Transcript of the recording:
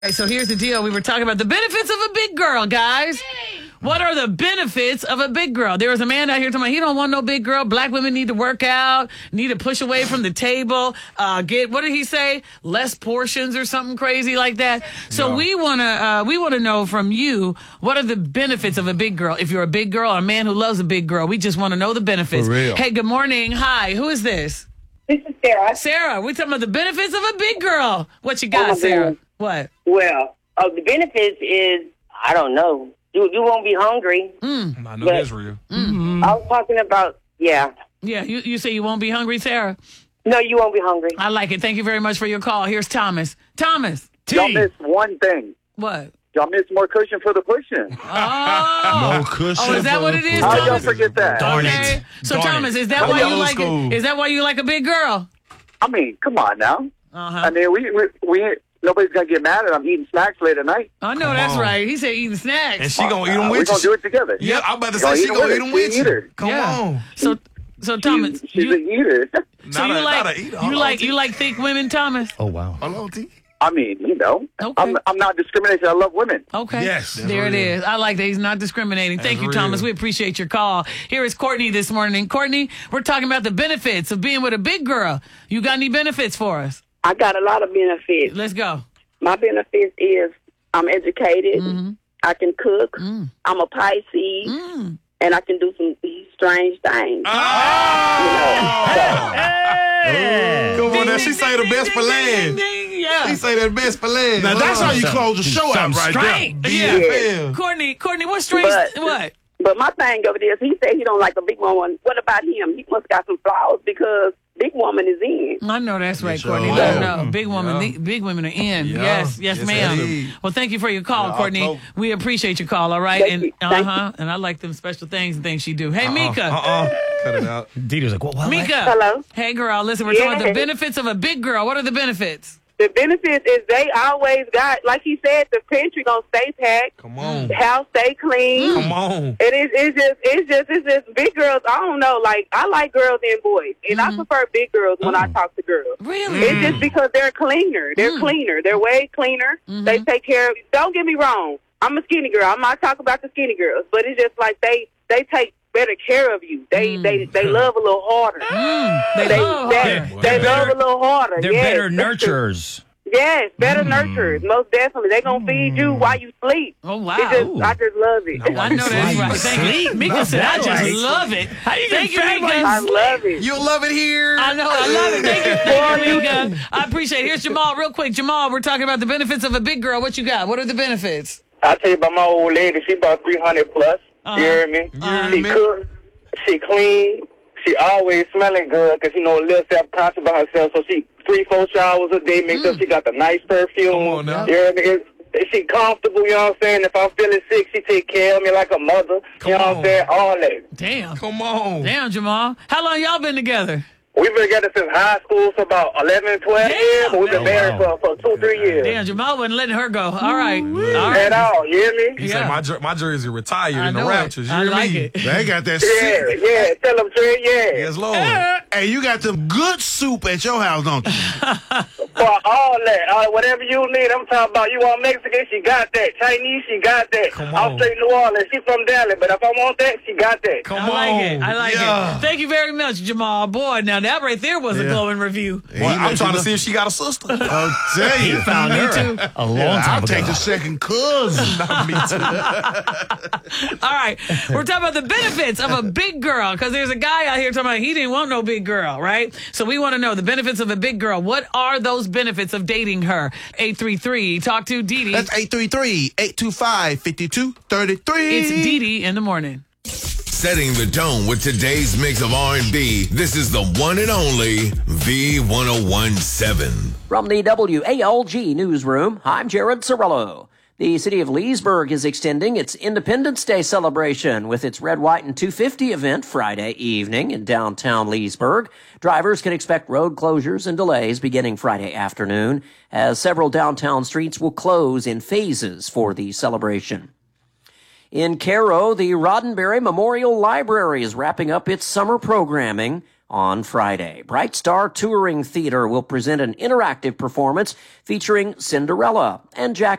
Okay, so here's the deal. We were talking about the benefits of a big girl, guys. What are the benefits of a big girl? There was a man out here talking about he don't want no big girl. Black women need to work out, need to push away from the table, get, what did he say? Less portions or something crazy like that. So we want to know from you, what are the benefits of a big girl? If you're a big girl or a man who loves a big girl, we just want to know the benefits. For real. Hey, good morning. Hi, who is this? This is Sarah. Sarah, we're talking about the benefits of a big girl. What you got, Sarah? What? Well, the benefits is, I don't know. You won't be hungry. I know that's real. Mm-hmm. I was talking about, Yeah, you say you won't be hungry, Sarah? No, you won't be hungry. I like it. Thank you very much for your call. Here's Thomas. Thomas. Y'all missed one thing. What? Y'all missed more cushion for the pushing. Oh. No cushion. Oh, is that what it is, How y'all Thomas? forget that? Darn Okay. it. So, Darn Thomas, it. is that why you Old like school. it? Is that why you like a big girl? I mean, come on now. Uh-huh. I mean, we nobody's gonna get mad at I'm eating snacks late at night. I know Come that's on. right. He said eating snacks. And she gonna eat them We're with gonna you. do it together. Yeah, I'm about to Gonna say eat she 'em gonna with eat us. them She with an eater. you. Come on. So Thomas, She's an eater. so you like thick women, Thomas? Oh, wow. Hello, T. I mean, Okay. I'm not discriminating. I love women. Okay. Yes, that's There it real. is. I like that he's not discriminating. Thank you, That's Thomas. real. We appreciate your call. Here is Courtney this morning. Courtney, we're talking about the benefits of being with a big girl. You got any benefits for us? I got a lot of benefits. Let's go. My benefits is I'm educated. I can cook. I'm a Pisces. And I can do some strange things. Come on now, she say the best for last. Yeah. She say that best for last. Now, that's how you close the show out right Straight. there. Yeah. Courtney, what's strange? What? But my thing over there is he said he don't like a big woman. What about him? He must got some flaws because big woman is in. I know that's right, Yes, Courtney. sir. Let her know. Big woman, big women are in. Yeah. Yes, ma'am. indeed. Well, thank you for your call, Yeah, Courtney. I'll We appreciate your call. All right, Thank you. Thank and I like them special things and things she do. Hey, Mika. Cut it out. Didi was like, what? Mika. Hello? Hey, girl. Listen, we're talking about the Yeah. benefits of a big girl. What are the benefits? The benefits is they always got, like he said, the pantry gonna stay packed. Come on. The house stay clean. Come on. It's just big girls. I don't know. Like I like girls and boys, and I prefer big girls when I talk to girls. Really? It's just because they're cleaner. They're cleaner. They're way cleaner. They take care of. Don't get me wrong. I'm a skinny girl. I'm not talking about the skinny girls, but it's just like they take better care of you. They love a little harder. They love her. They love a little harder. They're Yes, better that's true. nurturers. Yes, better nurturers, most definitely. They gonna feed you while you sleep. Oh, wow. I just love it. I know that's right. Thank you. Mika said, I just right. love it. Thank you, Mika. I love it. You'll love it here. I know. I love it. Thank you, Mika. I appreciate it. Here's Jamal. Real quick, Jamal, we're talking about the benefits of a big girl. What you got? What are the benefits? I'll tell you about my old lady. She about 300 plus. You hear me? She cook. She clean. She always smelling good because, a little self-conscious about herself. So she 3-4 showers a day. Make sure she got the nice perfume. Come on now. You hear me? She comfortable, you know what I'm saying? If I'm feeling sick, she take care of me like a mother. You know what I'm saying? All that. Damn. Come on. Damn, Jamal. How long y'all been together? We've been together since high school for about 11, 12 years, but we've been married for 2-3 years. Damn, Jamal wasn't letting her go. All right. At all, you hear me? He said my jersey retired I in the know Raptures. it. You I hear like me? it. They got that Yeah, yeah. Tell them, Trey, yeah. Yes, Lord. Hey, you got some good soup at your house, don't you? For all that, whatever you need, I'm talking about. You want Mexican, she got that. Chinese, she got that. Come I'm on. straight New Orleans, she from Dallas, but if I want that, she got that. Come I on. like it. I like Yeah. it. Thank you very much, Jamal. Boy, now that right there was a glowing review. Boy, I'm trying to see if she got a sister. I'll tell you. Me too. A long time I'll ago. take the second cousin. Me too. All right. We're talking about the benefits of a big girl because there's a guy out here talking about he didn't want no big girl, right? So we want to know the benefits of a big girl. What are those benefits of dating her? 833. Talk to Didi. That's 833-825-5233. It's Didi in the morning. Setting the tone with today's mix of R&B, this is the one and only V1017. From the WALG newsroom, I'm Jared Cirillo. The city of Leesburg is extending its Independence Day celebration with its Red, White, and 250 event Friday evening in downtown Leesburg. Drivers can expect road closures and delays beginning Friday afternoon, as several downtown streets will close in phases for the celebration. In Cairo, the Roddenberry Memorial Library is wrapping up its summer programming. on Friday. Bright Star Touring Theater will present an interactive performance featuring Cinderella and Jack